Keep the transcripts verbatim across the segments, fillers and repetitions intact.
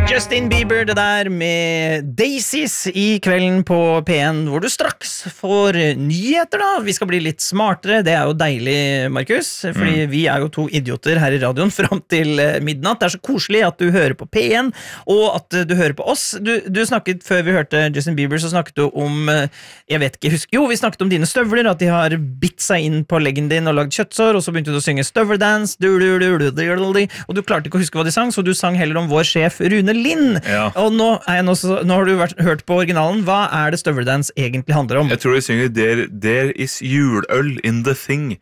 Justin Bieber, det der med Daisies I kvelden på P en, hvor du straks får nyheter da. Vi skal bli litt smartere, det er jo deilig, Markus, fordi mm. vi er jo to idioter her I radioen frem til midnatt. Det er så koselig at du hører på P en, og at du hører på oss. Du, du snakket, før vi hørte Justin Bieber, så snakket du om, jeg vet ikke, husk, jo, vi snakket om dine støvler, at de har bitt seg inn på leggen din og lagd kjøttsår, og så begynte du å synge støveldance, og du klarte ikke å huske hva de sang, så du sang heller om vår sjef Rune Lind. Ja. Og nå, er jeg nå, så, nå har du vært, hørt på originalen. Hva er det Støveldance egentlig handler om? Jeg tror de synger There, there is juløl in the thing.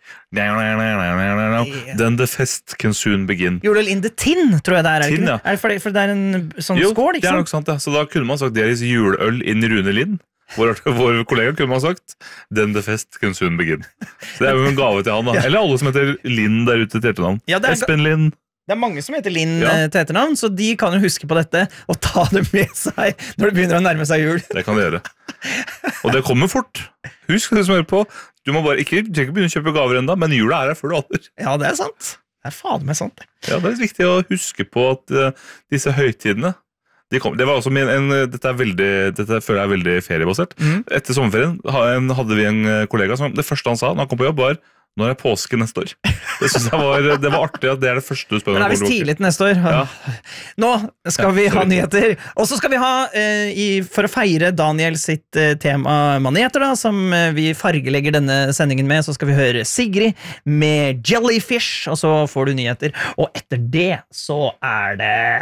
Then the fest can soon begin. Juløl in the tin, tror jeg det er. Er det, tin, ikke? Ja. Er det for, for det er en sånn jo, skål, ikke sant? Jo, det er nok sant, ja. Så da kunne man sagt There is juløl in Rune Lind. Vår, vår kollega kunne man sagt Then the fest can soon begin. Så det er jo en gave til han da. Eller alle som heter Lind der ute til etternavn. Ja, Espen Lind. Det er mange som heter Linn ja. til etternavn, så de kan jo huske på dette og ta det med seg når det begynner å nærme seg jul. Det kan de gjøre. Og det kommer fort. Husk det som hører på. Du må bare ikke, ikke begynne å kjøpe gaver enda, men jula er her før du alder. Ja, det er sant. Det er faen meg sant. Ja, det er viktig å huske på at uh, disse høytidene, de kom, det var også min, en, dette, er veldig, dette føler jeg er veldig feriebasert. Mm. Etter sommerferien hadde vi en kollega som, det første han sa når han kom på jobb var, når er påske neste år? Det synes jeg var, det var artig at det er det første du spør. Men det er vist tidlig til neste år. Ja. Nå skal vi ha nyheter. Og så skal vi ha, eh, i, for å feire Daniel sitt eh, tema maneter, da, som eh, vi fargelegger denne sendingen med, så skal vi høre Sigrid med Jellyfish, og så får du nyheter. Og etter det så er det